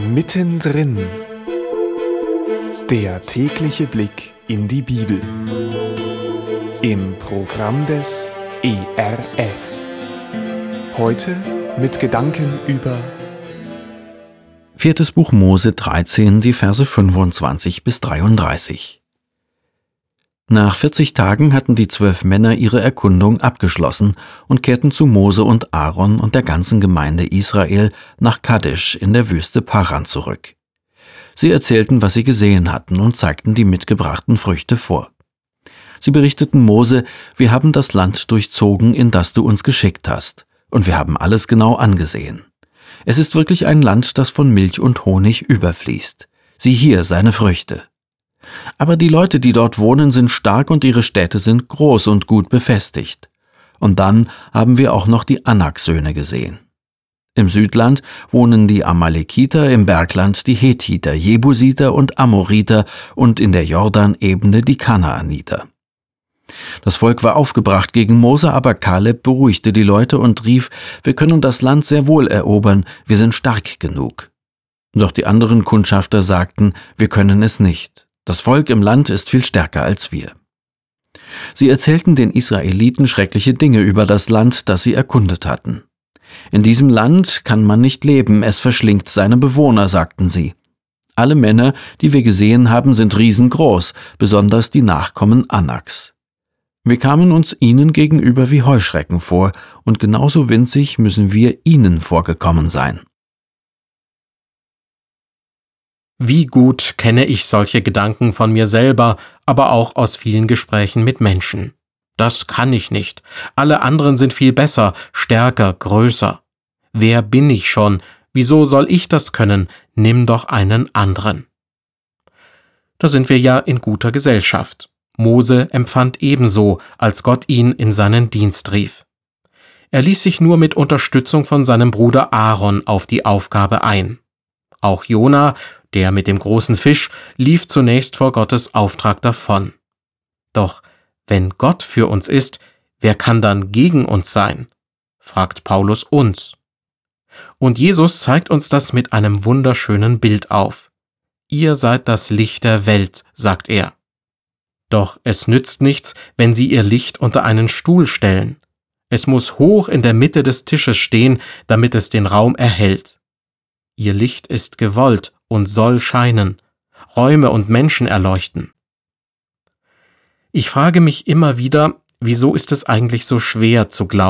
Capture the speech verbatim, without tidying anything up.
Mittendrin. Der tägliche Blick in die Bibel. Im Programm des E R F. Heute mit Gedanken über Viertes Buch Mose dreizehn, die Verse fünfundzwanzig bis dreiunddreißig. Nach vierzig Tagen hatten die zwölf Männer ihre Erkundung abgeschlossen und kehrten zu Mose und Aaron und der ganzen Gemeinde Israel nach Kadesh in der Wüste Paran zurück. Sie erzählten, was sie gesehen hatten und zeigten die mitgebrachten Früchte vor. Sie berichteten Mose: Wir haben das Land durchzogen, in das du uns geschickt hast, und wir haben alles genau angesehen. Es ist wirklich ein Land, das von Milch und Honig überfließt. Sieh hier seine Früchte. Aber die Leute, die dort wohnen, sind stark und ihre Städte sind groß und gut befestigt. Und dann haben wir auch noch die Anak-Söhne gesehen. Im Südland wohnen die Amalekiter, im Bergland die Hethiter, Jebusiter und Amoriter und in der Jordanebene die Kanaaniter. Das Volk war aufgebracht gegen Mose, aber Kaleb beruhigte die Leute und rief: Wir können das Land sehr wohl erobern, wir sind stark genug. Doch die anderen Kundschafter sagten: Wir können es nicht. Das Volk im Land ist viel stärker als wir. Sie erzählten den Israeliten schreckliche Dinge über das Land, das sie erkundet hatten. In diesem Land kann man nicht leben, es verschlingt seine Bewohner, sagten sie. Alle Männer, die wir gesehen haben, sind riesengroß, besonders die Nachkommen Anaks. Wir kamen uns ihnen gegenüber wie Heuschrecken vor, und genauso winzig müssen wir ihnen vorgekommen sein. Wie gut kenne ich solche Gedanken von mir selber, aber auch aus vielen Gesprächen mit Menschen. Das kann ich nicht. Alle anderen sind viel besser, stärker, größer. Wer bin ich schon? Wieso soll ich das können? Nimm doch einen anderen. Da sind wir ja in guter Gesellschaft. Mose empfand ebenso, als Gott ihn in seinen Dienst rief. Er ließ sich nur mit Unterstützung von seinem Bruder Aaron auf die Aufgabe ein. Auch Jona, der mit dem großen Fisch, lief zunächst vor Gottes Auftrag davon. Doch wenn Gott für uns ist, wer kann dann gegen uns sein? Fragt Paulus uns. Und Jesus zeigt uns das mit einem wunderschönen Bild auf. Ihr seid das Licht der Welt, sagt er. Doch es nützt nichts, wenn sie ihr Licht unter einen Stuhl stellen. Es muss hoch in der Mitte des Tisches stehen, damit es den Raum erhellt. Ihr Licht ist gewollt und soll scheinen, Räume und Menschen erleuchten. Ich frage mich immer wieder, wieso ist es eigentlich so schwer zu glauben,